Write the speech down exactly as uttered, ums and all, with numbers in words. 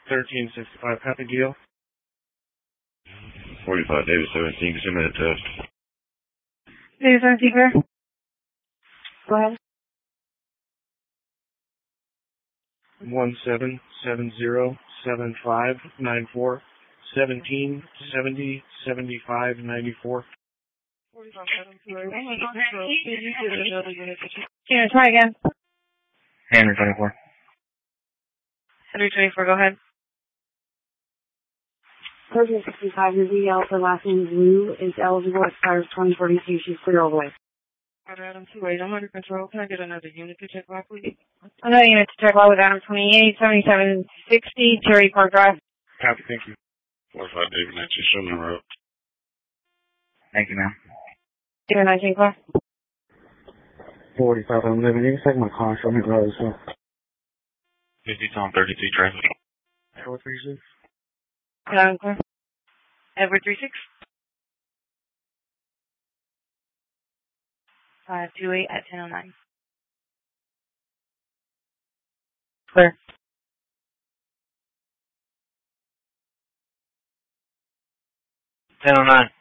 thirteen sixty-five, copy deal. forty-five, David seventeen, consumer head test. David seventeen, clear. Go ahead. One seven seven zero seven five nine four seventeen seventy seventy five ninety four. Yeah, try again. Henry twenty-four. Henry twenty-four, go ahead. Person sixty-five, your Z L for last name Blue is eligible, expires twenty forty-two. She's clear all the way. Adam two eight, I'm under control. Can I get another unit to check log, please? Another unit to check log with Adam twenty-eight, seventy-seven sixty, Cherry Park Drive. Copy, thank you. forty-five, David nineteen, show me the route. Thank you, ma'am. David nineteen, clear. forty-five, I'm living. You can take my car, show me the road as well. fifty, Tom, thirty-three, traffic. Edward three six. Adam clear. Edward three six. five two eight at ten oh nine. Clear. ten oh nine.